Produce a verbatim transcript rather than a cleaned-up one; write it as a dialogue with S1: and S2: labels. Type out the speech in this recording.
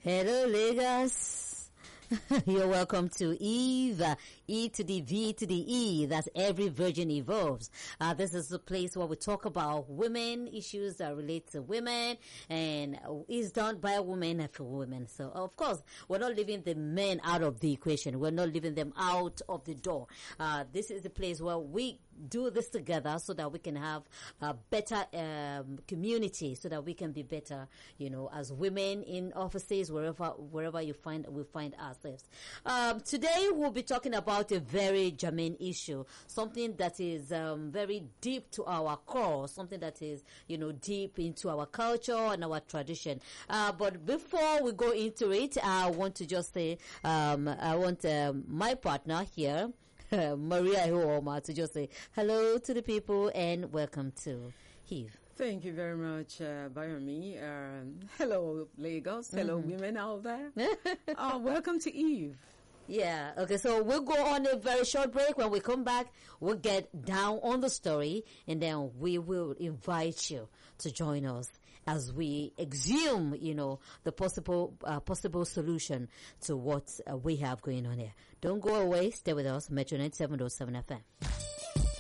S1: Hello, Lagos. You're welcome to Eve, uh, E to the V to the E. That's Every Virgin Evolves. Uh, this is a place where we talk about women, issues that relate to women, and is done by a woman and for women. So, of course, we're not leaving the men out of the equation. We're not leaving them out of the door. Uh, this is the place where we do this together so that we can have a better um, community, so that we can be better, you know, as women in offices, wherever wherever you find we find ourselves. Um, today we'll be talking about a very germane issue, something that is um, very deep to our core, something that is, you know, deep into our culture and our tradition. Uh, but before we go into it, I want to just say, um, I want um, my partner here, Maria Ihuoma, to just say hello to the people and welcome to Eve.
S2: Thank you very much, uh, Bayomi. Um, hello, Lagos. Hello, mm-hmm. women out there. uh, welcome to Eve.
S1: Yeah, okay, so we'll go on a very short break. When we come back, we'll get down on the story, and then we will invite you to join us as we exhume, you know, the possible uh, possible solution to what uh, we have going on here. Don't go away. Stay with us. Metro ninety-seven point seven F M.